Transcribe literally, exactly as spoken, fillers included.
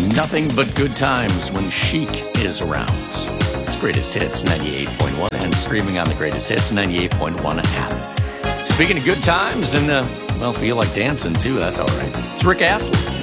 Nothing but good times when Chic is around. It's Greatest Hits ninety-eight point one and streaming on the Greatest Hits ninety-eight point one app. Speaking of good times and, uh, well, feel like dancing too, that's all right. It's Rick Astley.